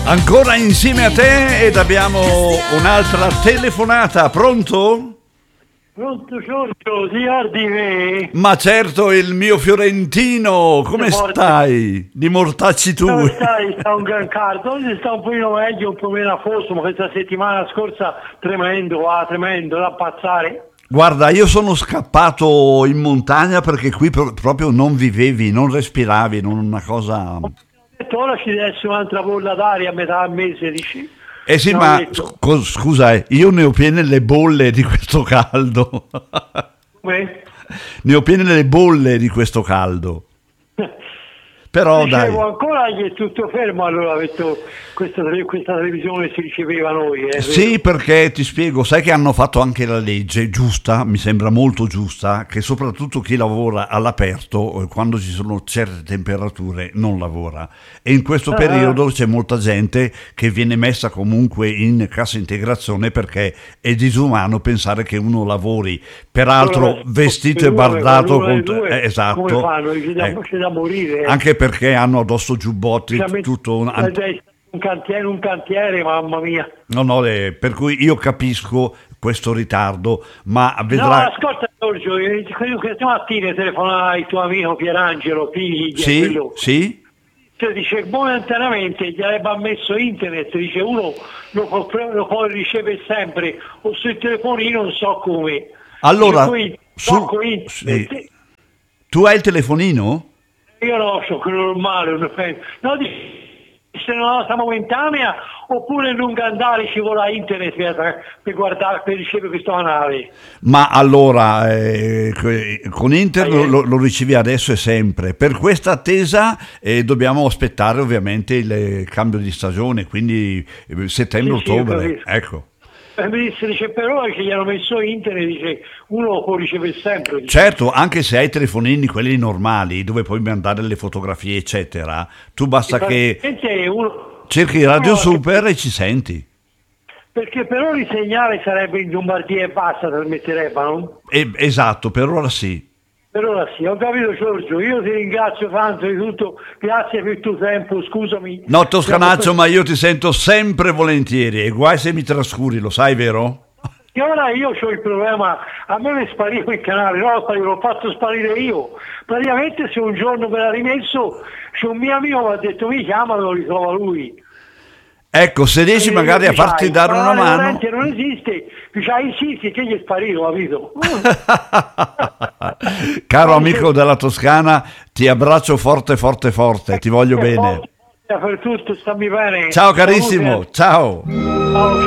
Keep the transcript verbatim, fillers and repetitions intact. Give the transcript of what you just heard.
Ancora insieme a te ed abbiamo un'altra telefonata. Pronto? Pronto Giorgio, ti ricordi me? Ma certo, il mio fiorentino, come stai? Di mortacci tu. Come stai? Sta un gran caldo, oggi sta un pochino meglio, un po' meno affoso, ma questa settimana scorsa tremendo, va, tremendo, da pazzare. Guarda, io sono scappato in montagna perché qui pro- proprio non vivevi, non respiravi, non una cosa... Ora ci deve essere un'altra bolla d'aria a metà mese, dici? Eh sì, No, ma detto. scu- scusa, eh, io ne ho piene le bolle di questo caldo. Come? Ne ho piene le bolle di questo caldo. Però dai. Dicevo, ancora che è tutto fermo, allora detto, questa, tele- questa televisione si riceveva noi. Eh, Sì, vero? perché ti spiego, sai che hanno fatto anche la legge giusta, mi sembra molto giusta, che soprattutto chi lavora all'aperto, eh, quando ci sono certe temperature, non lavora. E in questo Ah. periodo c'è molta gente che viene messa comunque in cassa integrazione perché è disumano pensare che uno lavori, peraltro Allora, vestito e due, bardato, uno e con... due, eh, esatto. come fanno? C'è da, Ecco. c'è da morire. eh. Anche perché hanno addosso giubbotti, Veramente- tutto un... eh, dai, un cantiere, un cantiere, mamma mia. No, no, eh, per cui io capisco questo ritardo, ma No, vedrai... ascolta Giorgio, eh, quello che stamattina telefonai il tuo amico Pierangelo Pigli, Sì, quello, sì, cioè, dice momentaneamente gli avrebbe ammesso internet, dice uno lo può, lo può ricevere sempre, o sul telefonino non so come. allora, Dice, qui, su- tocco internet. sì. Tu hai il telefonino? Io no, sono quello normale, non penso. No, dice, se non la momentanea, oppure in lungo andare ci vuole internet per, per guardare, per ricevere questo canale. Ma allora, eh, que- con Inter lo, lo- lo ricevi adesso e sempre. Per questa attesa eh, dobbiamo aspettare ovviamente il eh, cambio di stagione, quindi eh, Sì, sì, settembre-ottobre. ho capito. Ecco. E mi disse, dice, per ora che gli hanno messo internet, dice, uno lo può ricevere sempre. Dice. Certo, anche se hai i telefonini, quelli normali, dove puoi mandare le fotografie, eccetera, tu basta che Praticamente uno- cerchi Radio uno- Super e ci senti. Perché per ora il segnale sarebbe in Lombardia e basta, trasmetterebbe, no? E- esatto, per ora sì. Per ora sì, ho capito Giorgio, io ti ringrazio tanto di tutto, grazie per il tuo tempo, scusami. No, Toscanaccio, ma io ti sento sempre volentieri e guai se mi trascuri, lo sai, vero? E ora io ho il problema, a me mi spariva il canale, no, spariva, l'ho fatto sparire io. Praticamente se un giorno me l'ha rimesso, c'è un mio amico mi ha detto mi chiama, lo ritrova lui. Ecco, se riesci E magari a dice, farti "Ah, il dare una canale mano. corrente non esiste, dice ah sì sì che gli è sparito, capito? Caro amico della Toscana, ti abbraccio forte, forte, forte, ti voglio bene. Per tutto, stammi bene. Ciao carissimo, ciao. Salute. Ciao.